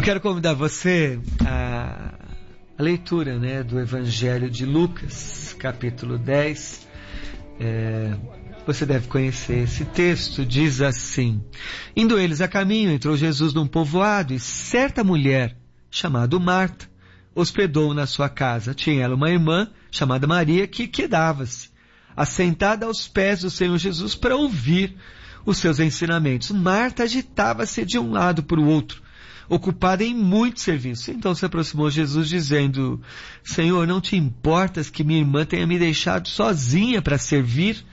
Eu quero convidar você a leitura, do Evangelho de Lucas, capítulo 10. Você deve conhecer esse texto. Diz assim: indo eles a caminho, entrou Jesus num povoado, e certa mulher, chamada Marta, hospedou-o na sua casa. Tinha ela uma irmã, chamada Maria, que quedava-se assentada aos pés do Senhor Jesus para ouvir os seus ensinamentos. Marta agitava-se de um lado para o outro, ocupada em muito serviço. Então se aproximou Jesus, dizendo: Senhor, não te importas que minha irmã tenha me deixado sozinha para servir?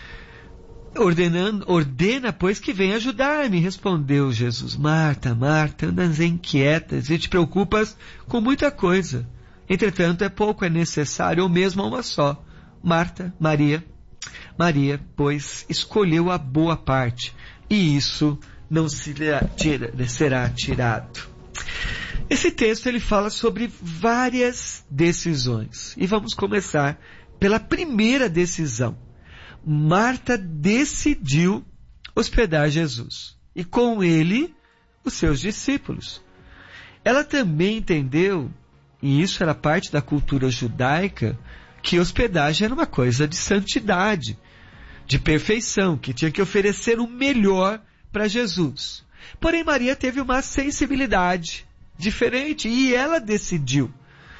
Ordena, pois, que venha ajudar-me. Respondeu Jesus: Marta, Marta, andas inquietas e te preocupas com muita coisa. Entretanto, pouco é necessário, ou mesmo uma só. Maria, pois, escolheu a boa parte, e isso não será tirado. Esse texto ele fala sobre várias decisões. E vamos começar pela primeira decisão. Marta decidiu hospedar Jesus, e com ele os seus discípulos. Ela também entendeu, e isso era parte da cultura judaica, que hospedagem era uma coisa de santidade, de perfeição, que tinha que oferecer o melhor para Jesus. Porém, Maria teve uma sensibilidade diferente, e ela decidiu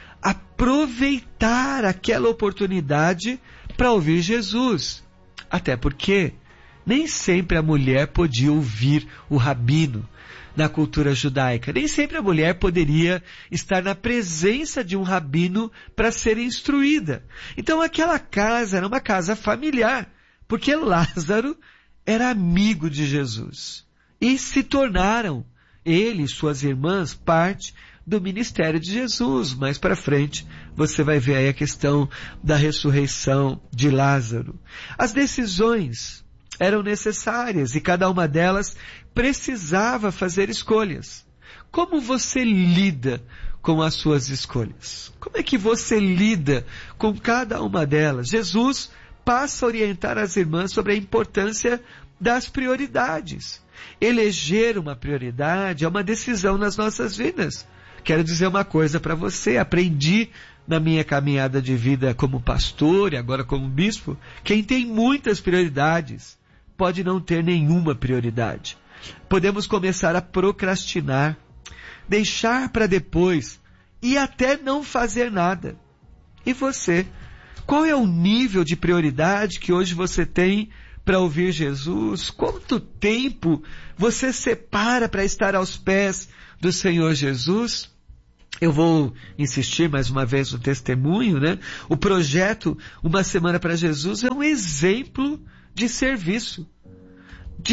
aproveitar aquela oportunidade para ouvir Jesus. Até porque nem sempre a mulher podia ouvir o rabino na cultura judaica. Nem sempre a mulher poderia estar na presença de um rabino para ser instruída. Então aquela casa era uma casa familiar, porque Lázaro era amigo de Jesus. E se tornaram, ele e suas irmãs, parte do ministério de Jesus. Mais para frente, você vai ver aí a questão da ressurreição de Lázaro. As decisões eram necessárias e cada uma delas precisava fazer escolhas. Como você lida com as suas escolhas? Como é que você lida com cada uma delas? Jesus passa a orientar as irmãs sobre a importância das prioridades. Eleger uma prioridade é uma decisão nas nossas vidas. Quero dizer uma coisa para você: aprendi na minha caminhada de vida como pastor e agora como bispo, quem tem muitas prioridades pode não ter nenhuma prioridade. Podemos começar a procrastinar, deixar para depois e até não fazer nada. E você? Qual é o nível de prioridade que hoje você tem para ouvir Jesus? Quanto tempo você separa para estar aos pés do Senhor Jesus? Eu vou insistir mais uma vez no testemunho, O projeto Uma Semana para Jesus é um exemplo de serviço, de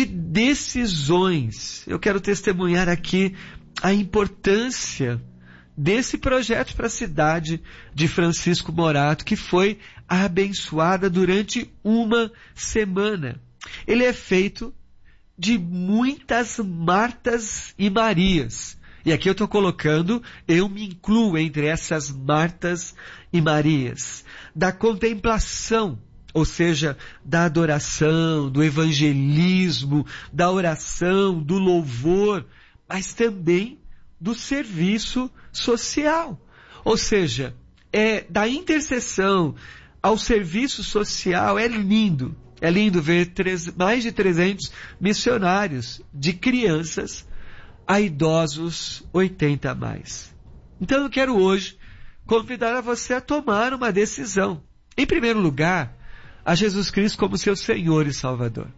decisões. Eu quero testemunhar aqui a importância desse projeto para a cidade de Francisco Morato, que foi abençoada durante uma semana. Ele é feito de muitas Martas e Marias. E aqui eu estou colocando, eu me incluo entre essas Martas e Marias. Da contemplação, ou seja, da adoração, do evangelismo, da oração, do louvor, mas também do serviço social. Ou seja, da intercessão ao serviço social. É lindo ver mais de 300 missionários, de crianças a idosos 80 a mais. Então eu quero hoje convidar a você a tomar uma decisão. Em primeiro lugar, a Jesus Cristo como seu Senhor e Salvador.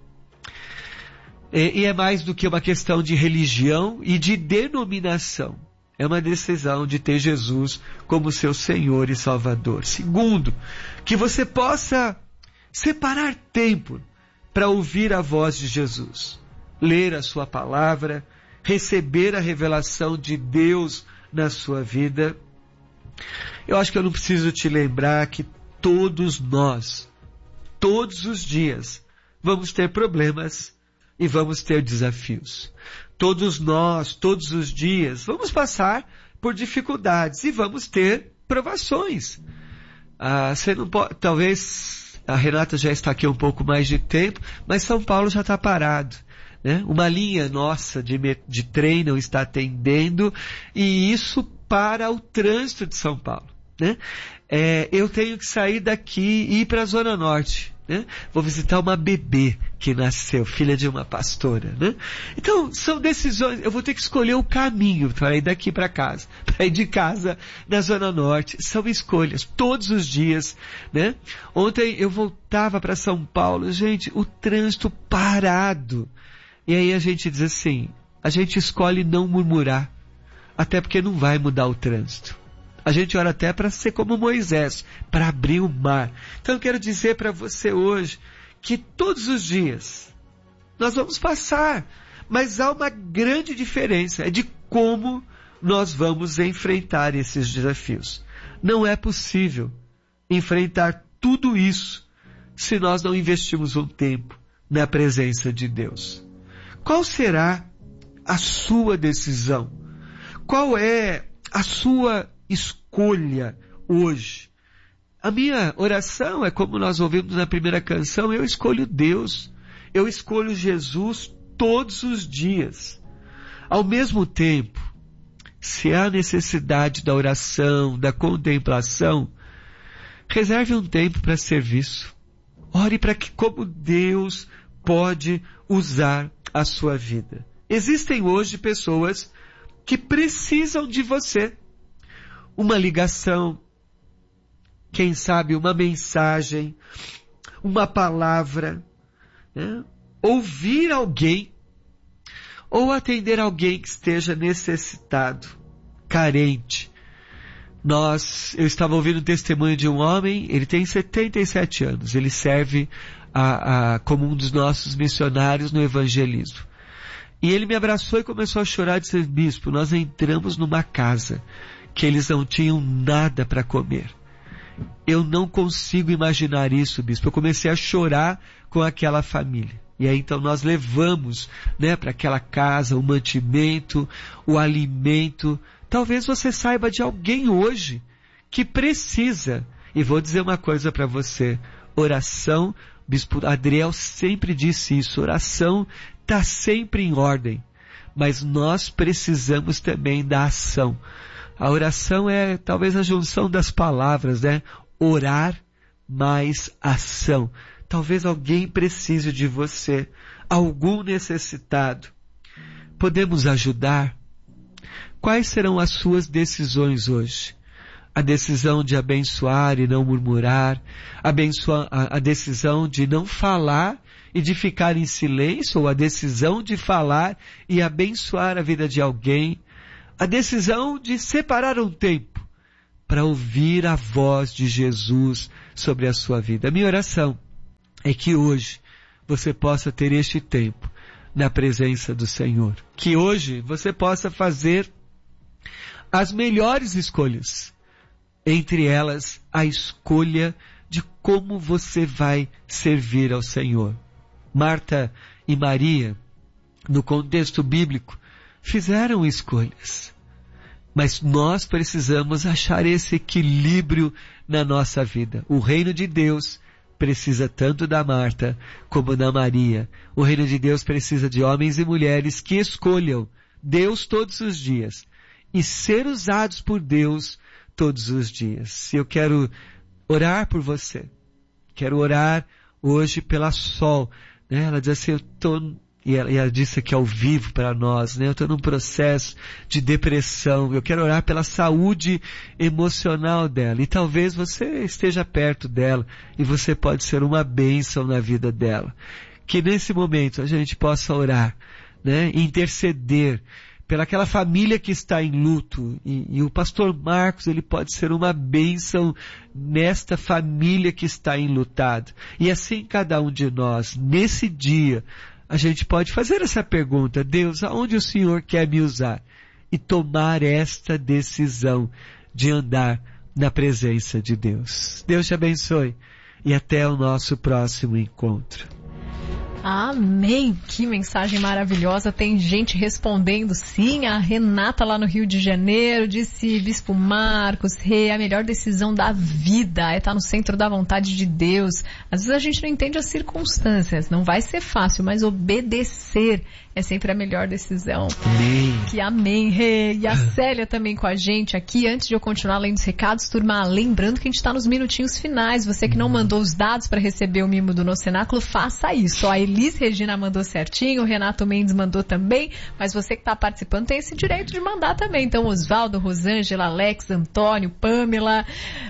E é mais do que uma questão de religião e de denominação. É uma decisão de ter Jesus como seu Senhor e Salvador. Segundo, que você possa separar tempo para ouvir a voz de Jesus, ler a sua palavra, receber a revelação de Deus na sua vida. Eu acho que eu não preciso te lembrar que todos nós, todos os dias, vamos ter problemas e vamos ter desafios. Todos nós, todos os dias, vamos passar por dificuldades e vamos ter provações. Você não pode, talvez a Renata já está aqui um pouco mais de tempo, mas São Paulo já está parado. né? Uma linha nossa de trem não está atendendo, e isso para o trânsito de São Paulo, né? Eu tenho que sair daqui e ir para a Zona Norte, né? Vou visitar uma bebê que nasceu, filha de uma pastora, né? Então, são decisões, eu vou ter que escolher o caminho para ir daqui para casa, para ir de casa na Zona Norte. São escolhas, todos os dias, né? Ontem eu voltava para São Paulo, gente, o trânsito parado. E aí a gente diz assim, a gente escolhe não murmurar, até porque não vai mudar o trânsito. A gente ora até para ser como Moisés, para abrir o mar. Então eu quero dizer para você hoje que todos os dias nós vamos passar, mas há uma grande diferença, é de como nós vamos enfrentar esses desafios. Não é possível enfrentar tudo isso se nós não investirmos um tempo na presença de Deus. Qual será a sua decisão? Qual é a sua escolha hoje? A minha oração é como nós ouvimos na primeira canção, eu escolho Deus, eu escolho Jesus todos os dias. Ao mesmo tempo, se há necessidade da oração, da contemplação, reserve um tempo para serviço. Ore para que como Deus pode usar a sua vida. Existem hoje pessoas que precisam de você. Uma ligação, quem sabe uma mensagem, uma palavra, né? Ouvir alguém, ou atender alguém que esteja necessitado, carente. Eu estava ouvindo o testemunho de um homem, ele tem 77 anos, ele serve como um dos nossos missionários no evangelismo. E ele me abraçou e começou a chorar e disse, bispo, nós entramos numa casa que eles não tinham nada para comer. Eu não consigo imaginar isso, bispo. Eu comecei a chorar com aquela família. E aí então nós levamos, né, para aquela casa o mantimento, o alimento. Talvez você saiba de alguém hoje que precisa. E vou dizer uma coisa para você. Oração, bispo Adriel sempre disse isso, oração está sempre em ordem. Mas nós precisamos também da ação. A oração é talvez a junção das palavras, né? Orar mais ação. Talvez alguém precise de você, algum necessitado. Podemos ajudar? Quais serão as suas decisões hoje? A decisão de abençoar e não murmurar, a decisão de não falar e de ficar em silêncio, ou a decisão de falar e abençoar a vida de alguém, a decisão de separar um tempo para ouvir a voz de Jesus sobre a sua vida. A minha oração é que hoje você possa ter este tempo na presença do Senhor. Que hoje você possa fazer as melhores escolhas. Entre elas, a escolha de como você vai servir ao Senhor. Marta e Maria, no contexto bíblico, fizeram escolhas. Mas nós precisamos achar esse equilíbrio na nossa vida. O reino de Deus precisa tanto da Marta como da Maria. O reino de Deus precisa de homens e mulheres que escolham Deus todos os dias e ser usados por Deus todos os dias. Eu quero orar por você. Quero orar hoje pela Sol. Né? Ela diz assim, e ela disse aqui ao vivo para nós, né? Eu estou num processo de depressão, eu quero orar pela saúde emocional dela, e talvez você esteja perto dela, e você pode ser uma bênção na vida dela. Que nesse momento a gente possa orar, né? Interceder pelaquela família que está em luto, e o pastor Marcos, ele pode ser uma bênção nesta família que está enlutada. E assim cada um de nós, nesse dia, a gente pode fazer essa pergunta, Deus, aonde o Senhor quer me usar? E tomar esta decisão de andar na presença de Deus. Deus te abençoe e até o nosso próximo encontro. Amém! Que mensagem maravilhosa. Tem gente respondendo sim. A Renata lá no Rio de Janeiro disse: Bispo Marcos, a melhor decisão da vida é estar no centro da vontade de Deus. Às vezes a gente não entende as circunstâncias, não vai ser fácil, mas obedecer é sempre a melhor decisão. Amém. Que amém, E a Célia também com a gente aqui. Antes de eu continuar lendo os recados, turma, lembrando que a gente está nos minutinhos finais. Você que não mandou os dados para receber o mimo do No Cenáculo, faça isso. A Elis Regina mandou certinho, o Renato Mendes mandou também, mas você que está participando tem esse direito de mandar também. Então, Osvaldo, Rosângela, Alex, Antônio, Pamela,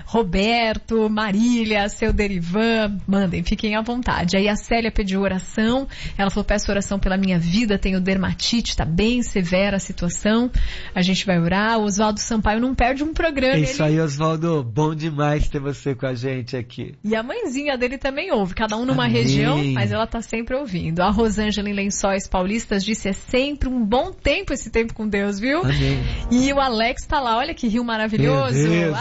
Roberto, Marília, seu Derivan, mandem, fiquem à vontade. Aí a Célia pediu oração, ela falou: peço oração pela minha vida, tenho dermatite, tá bem severa a situação, a gente vai orar. O Osvaldo Sampaio não perde um programa. É isso aí, Osvaldo, bom demais ter você com a gente aqui. E a mãezinha dele também ouve, cada um numa Amém. região, mas ela tá sempre ouvindo. A Rosângela em Lençóis Paulistas disse: é sempre um bom tempo esse tempo com Deus, viu? Amém. E o Alex tá lá, olha que rio maravilhoso. Meu Deus,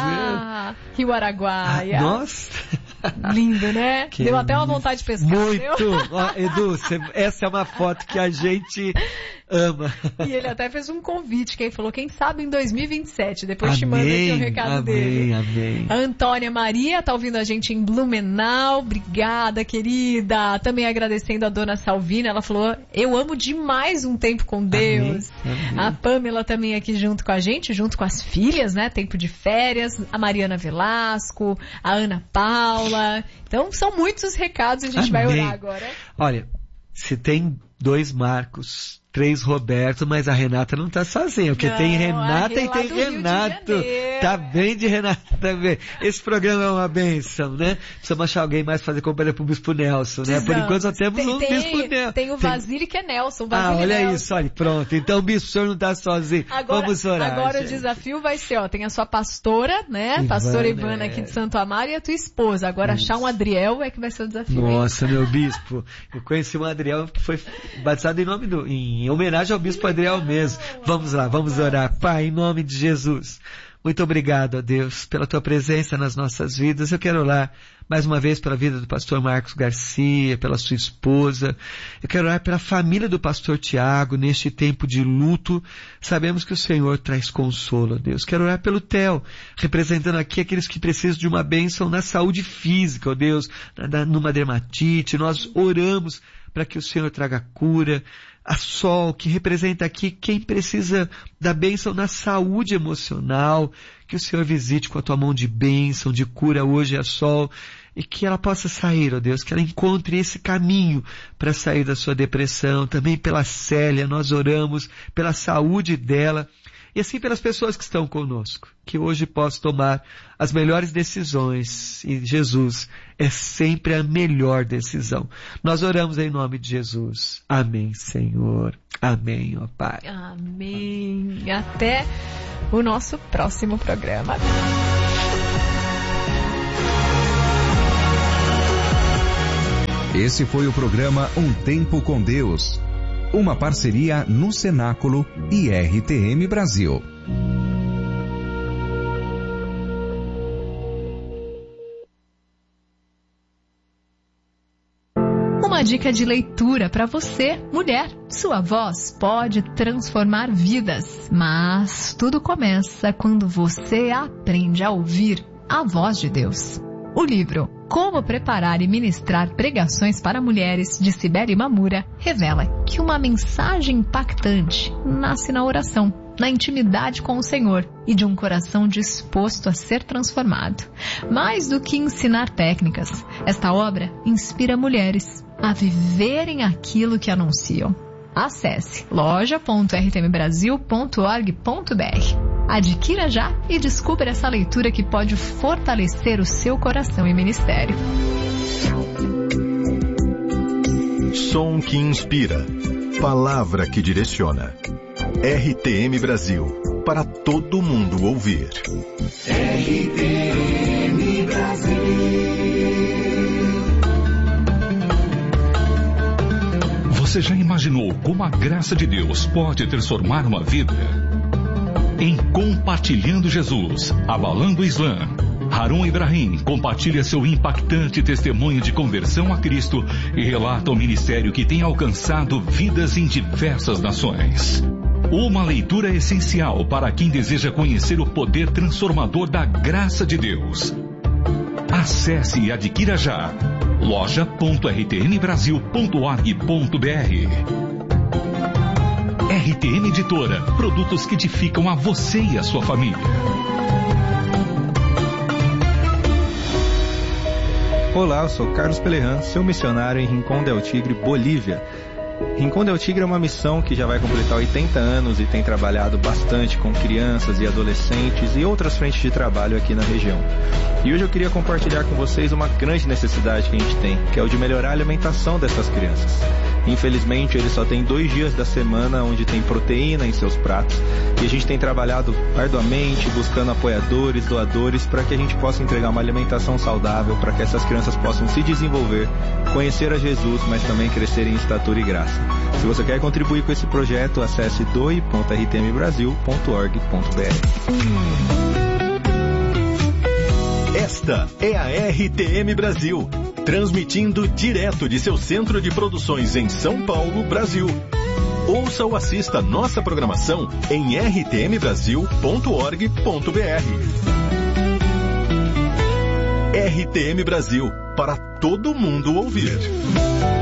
Rio Araguaia. Nossa! Lindo, né? Que deu até uma vontade de pescar. Muito! Ó, Edu, essa é uma foto que a gente ama. E ele até fez um convite, que ele falou: quem sabe em 2027. Depois te manda aqui o recado dele. Amém. A Antônia Maria tá ouvindo a gente em Blumenau. Obrigada, querida. Também agradecendo a dona Salvina. Ela falou: eu amo demais um tempo com Deus. Amém. A Pamela também aqui junto com a gente, junto com as filhas, né? Tempo de férias. A Mariana Velasco, a Ana Paula. Então, são muitos os recados e a gente vai orar agora. Olha, se tem 2 Marcos, 3 Roberto, mas a Renata não tá sozinha, porque tem Renata e tem Renato. Tá bem de Renata também. Esse programa é uma bênção, né? Precisamos achar alguém mais fazer companhia pro Bispo Nelson, né? Por enquanto só temos um Bispo Nelson. Tem o Vasile que é Nelson. Olha Nelson. isso, olha, pronto. Então o Bispo, o senhor não tá sozinho. Vamos orar. Agora gente. O desafio vai ser, tem a sua pastora, né? Pastora Ivana aqui de Santo Amaro, e a tua esposa. Agora achar um Adriel é que vai ser o desafio. Nossa, meu Bispo. Eu conheci um Adriel que foi batizado em homenagem ao Bispo Adriel mesmo. Vamos lá, vamos orar. Pai, em nome de Jesus, muito obrigado, ó Deus, pela tua presença nas nossas vidas. Eu quero orar mais uma vez pela vida do pastor Marcos Garcia, pela sua esposa. Eu quero orar pela família do pastor Tiago neste tempo de luto. Sabemos que o Senhor traz consolo, ó Deus. Quero orar pelo Theo, representando aqui aqueles que precisam de uma bênção na saúde física, ó Deus, numa dermatite. Nós oramos para que o Senhor traga cura. A Sol, que representa aqui quem precisa da bênção na saúde emocional, que o Senhor visite com a tua mão de bênção, de cura hoje a Sol, e que ela possa sair, ó Deus, que ela encontre esse caminho para sair da sua depressão. Também pela Célia, nós oramos pela saúde dela, e assim pelas pessoas que estão conosco, que hoje possam tomar as melhores decisões, e Jesus é sempre a melhor decisão. Nós oramos em nome de Jesus. Amém, Senhor. Amém, ó Pai. Amém. Até o nosso próximo programa. Esse foi o programa Um Tempo com Deus. Uma parceria no Cenáculo e RTM Brasil. Uma dica de leitura para você, mulher. Sua voz pode transformar vidas, mas tudo começa quando você aprende a ouvir a voz de Deus. O livro Como Preparar e Ministrar Pregações para Mulheres, de Cibele Mamura, revela que uma mensagem impactante nasce na oração, na intimidade com o Senhor e de um coração disposto a ser transformado. Mais do que ensinar técnicas, esta obra inspira mulheres a viverem aquilo que anunciam. Acesse loja.rtmbrasil.org.br. Adquira já e descubra essa leitura que pode fortalecer o seu coração e ministério. Som que inspira. Palavra que direciona. RTM Brasil. Para todo mundo ouvir. RTM Brasil. Você já imaginou como a graça de Deus pode transformar uma vida? Em Compartilhando Jesus, Abalando o Islã, Harun Ibrahim compartilha seu impactante testemunho de conversão a Cristo e relata o ministério que tem alcançado vidas em diversas nações. Uma leitura essencial para quem deseja conhecer o poder transformador da graça de Deus. Acesse e adquira já loja.rtmbrasil.org.br. RTM Editora, produtos que edificam a você e a sua família. Olá, eu sou Carlos Pelerran, seu missionário em Rincón del Tigre, Bolívia. Rincón del Tigre é uma missão que já vai completar 80 anos e tem trabalhado bastante com crianças e adolescentes e outras frentes de trabalho aqui na região. E hoje eu queria compartilhar com vocês uma grande necessidade que a gente tem, que é o de melhorar a alimentação dessas crianças. Infelizmente, eles só têm 2 dias da semana onde tem proteína em seus pratos e a gente tem trabalhado arduamente, buscando apoiadores, doadores, para que a gente possa entregar uma alimentação saudável, para que essas crianças possam se desenvolver, conhecer a Jesus, mas também crescer em estatura e graça. Se você quer contribuir com esse projeto, acesse doe.rtmbrasil.org.br. Esta é a RTM Brasil, transmitindo direto de seu centro de produções em São Paulo, Brasil. Ouça ou assista nossa programação em rtmbrasil.org.br. RTM Brasil, para todo mundo ouvir.